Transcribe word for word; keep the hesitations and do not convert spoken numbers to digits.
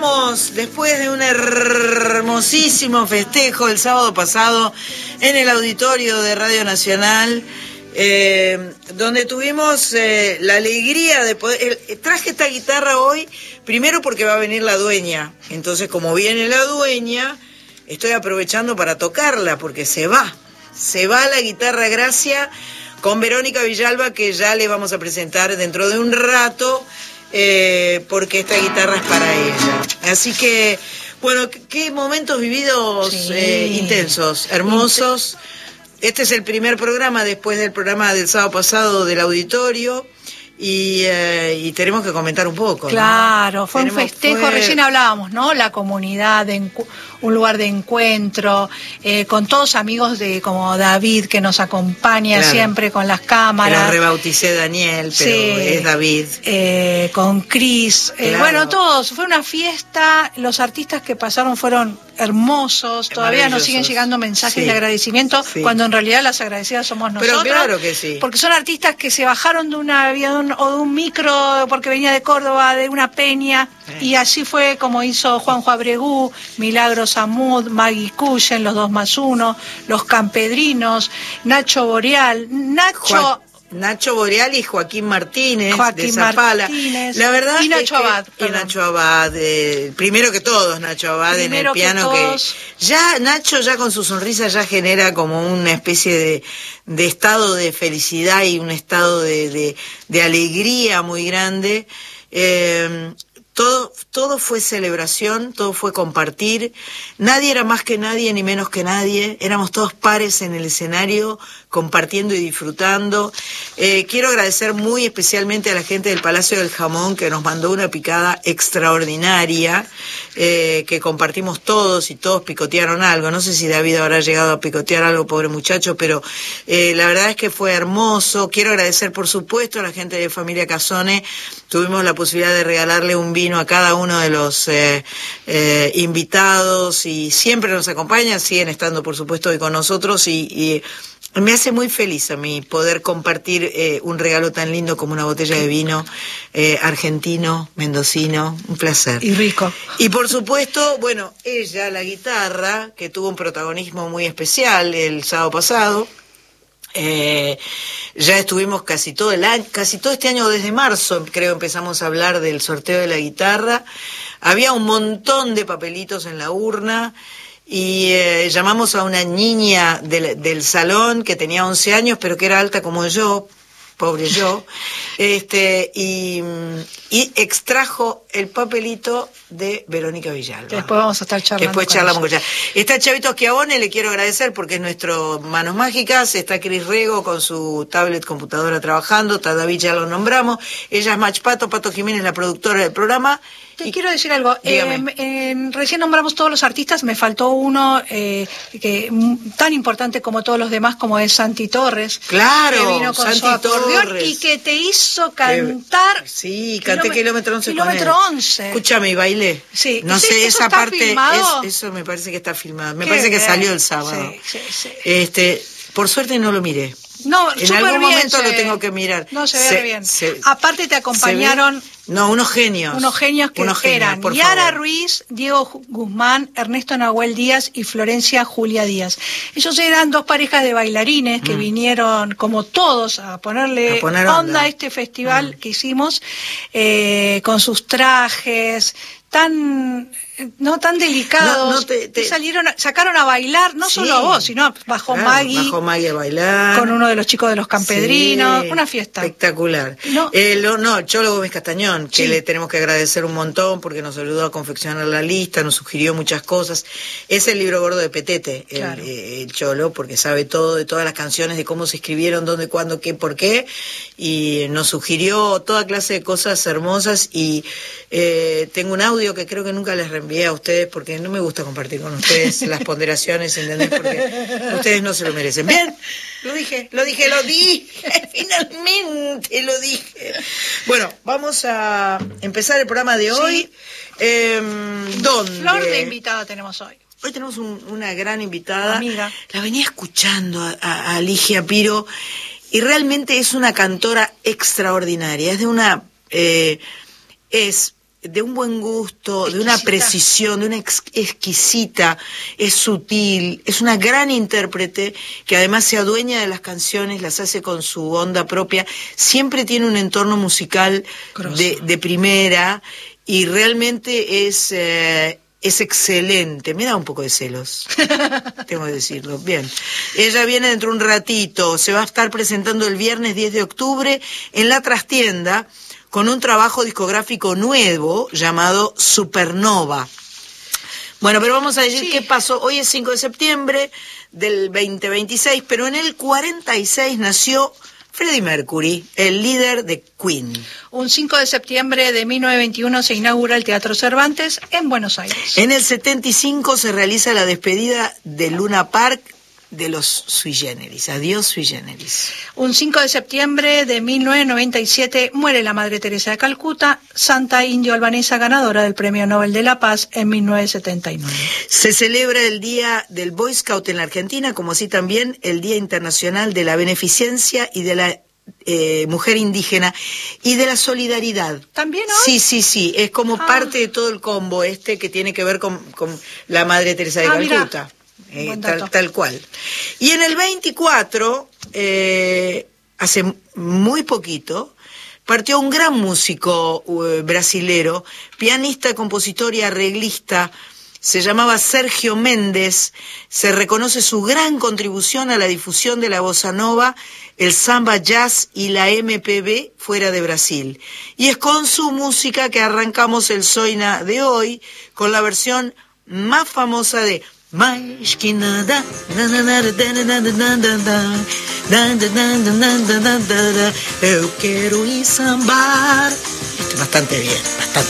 estamos después de un hermosísimo festejo el sábado pasado en el auditorio de Radio Nacional, eh, donde tuvimos eh, la alegría de poder... Eh, traje esta guitarra hoy, primero porque va a venir la dueña, entonces como viene la dueña, estoy aprovechando para tocarla, porque se va, se va la guitarra Gracia con Verónica Villalba, que ya le vamos a presentar dentro de un rato, eh, porque esta guitarra es para ella. Así que, bueno, qué momentos vividos sí. eh, intensos, hermosos. Este es el primer programa después del programa del sábado pasado del auditorio. Y, eh, y tenemos que comentar un poco. Claro, ¿no? fue tenemos, un festejo, fue... recién hablábamos, ¿no? La comunidad, de un lugar de encuentro, eh, con todos amigos de como David, que nos acompaña claro. siempre con las cámaras. Lo rebauticé Daniel, pero sí. es David. Eh, con Cris, eh, claro. bueno, todos, fue una fiesta, los artistas que pasaron fueron hermosos, todavía nos siguen llegando mensajes sí. de agradecimiento, sí. cuando en realidad las agradecidas somos nosotros. Pero claro que sí. Porque son artistas que se bajaron de una avión o de un micro porque venía de Córdoba, de una peña, sí. y así fue como hizo Juanjo Abregú, Milagros Amud, Maggie Cullen, los dos más uno, los Campedrinos, Nacho Boreal, Nacho... Juan... Nacho Boreal y Joaquín Martínez Joaquín de Zapala. Martínez, la verdad y Nacho es que, Abad. Y Nacho Abad, eh, primero que todos, Nacho Abad primero en el piano que, que ya Nacho ya con su sonrisa ya genera como una especie de, de estado de felicidad y un estado de, de, de alegría muy grande. Eh, Todo, todo fue celebración, todo fue compartir, nadie era más que nadie ni menos que nadie, éramos todos pares en el escenario, compartiendo y disfrutando. Eh, quiero agradecer muy especialmente a la gente del Palacio del Jamón, que nos mandó una picada extraordinaria, eh, que compartimos todos y todos picotearon algo. No sé si David habrá llegado a picotear algo, pobre muchacho, pero eh, la verdad es que fue hermoso. Quiero agradecer, por supuesto, a la gente de Familia Casone. Tuvimos la posibilidad de regalarle un vino a cada uno de los eh, eh, invitados y siempre nos acompañan, siguen estando por supuesto hoy con nosotros y, y me hace muy feliz a mí poder compartir eh, un regalo tan lindo como una botella de vino eh, argentino, mendocino, un placer. Y rico. Y por supuesto, bueno, ella, la guitarra, que tuvo un protagonismo muy especial el sábado pasado. Eh, ya estuvimos casi todo el año, casi todo este año, desde marzo creo empezamos a hablar del sorteo de la guitarra. Había un montón de papelitos en la urna y eh, llamamos a una niña del, del salón que tenía once años pero que era alta como yo, pobre yo, este y, y extrajo el papelito de Verónica Villalba. Que después vamos a estar charlando. Después con charlamos con ella. ella. Está Chavito Schiavone, le quiero agradecer porque es nuestro Manos Mágicas. Está Cris Rego con su tablet computadora trabajando. Está David, ya lo nombramos. Ella es Mach Pato, Pato Jiménez, la productora del programa. Te y, quiero decir algo. Eh, eh, recién nombramos todos los artistas, me faltó uno eh, que tan importante como todos los demás, como es Santi Torres. Claro, que vino con Santi su acordeón Torres. Y que te hizo cantar. Eh, sí, canté Kilómetro once. Kilómetro once. Escúchame, y bailé. Sí. No ¿Sí, sé, esa parte, es, eso me parece que está filmado. Me Qué parece bien. que salió el sábado. Sí, sí, sí. Este, por suerte no lo miré. No, en algún bien, momento se, lo tengo que mirar. No, se ve se, bien. Se, Aparte te acompañaron... No, unos genios. Unos genios que unos genios, eran Yara Ruiz, Diego Guzmán, Ernesto Nahuel Díaz y Florencia Julia Díaz. Ellos eran dos parejas de bailarines que mm. vinieron, como todos, a ponerle a poner onda. onda a este festival mm. que hicimos, eh, con sus trajes tan... no tan delicados, no, no te, te... salieron, sacaron a bailar, no sí. solo a vos, sino bajó claro, Maggie, bajó Maggie a bailar, con uno de los chicos de los Campedrinos, sí, una fiesta. Espectacular. No, eh, lo, no Cholo Gómez Castañón, que sí. le tenemos que agradecer un montón porque nos ayudó a confeccionar la lista, nos sugirió muchas cosas. Es el libro gordo de Petete, el, claro. eh, el Cholo, porque sabe todo de todas las canciones, de cómo se escribieron, dónde, cuándo, qué, por qué, y nos sugirió toda clase de cosas hermosas y eh, tengo un audio que creo que nunca les reenvié a ustedes porque no me gusta compartir con ustedes las ponderaciones, ¿entendés? Porque ustedes no se lo merecen. Bien, lo dije, lo dije, lo dije, finalmente lo dije. Bueno, vamos a empezar el programa de hoy. Sí. Eh, ¿Dónde? Flor de invitada tenemos hoy. Hoy tenemos un, una gran invitada. Amiga. La venía escuchando a, a, a Ligia Piro y realmente es una cantora extraordinaria. Es de una... Eh, es de un buen gusto, exquisita. De una precisión, de una ex exquisita, es sutil, es una gran intérprete que además se adueña de las canciones, las hace con su onda propia, siempre tiene un entorno musical de, de primera y realmente es, eh, es excelente. Me da un poco de celos, tengo que decirlo. Bien, ella viene dentro de un ratito, se va a estar presentando el viernes diez de octubre en La Trastienda, con un trabajo discográfico nuevo llamado Supernova. Bueno, pero vamos a decir sí. qué pasó. Hoy es cinco de septiembre del veinte veintiséis, pero en el cuarenta y seis nació Freddie Mercury, el líder de Queen. Un cinco de septiembre de mil novecientos veintiuno se inaugura el Teatro Cervantes en Buenos Aires. En el setenta y cinco se realiza la despedida de Luna Park de los Sui Generis. Adiós, Sui Generis. Un cinco de septiembre de mil novecientos noventa y siete muere la Madre Teresa de Calcuta, santa indio-albanesa ganadora del Premio Nobel de la Paz en mil novecientos setenta y nueve. Se celebra el Día del Boy Scout en la Argentina, como así también el Día Internacional de la Beneficencia y de la eh, Mujer Indígena y de la Solidaridad. ¿También hoy? Sí, sí, sí. Es como ah. parte de todo el combo este que tiene que ver con, con la Madre Teresa de ah, Calcuta. Mira. Eh, tal, tal cual. Y en el veinticuatro, eh, hace muy poquito, partió un gran músico uh, brasilero, pianista, compositor y arreglista, se llamaba Sergio Méndez. Se reconoce su gran contribución a la difusión de la bossa nova, el samba jazz y la M P B fuera de Brasil. Y es con su música que arrancamos el Zoina de hoy, con la versión más famosa de Mais que nada, eu quero ir sambar. Bastante bien, bastante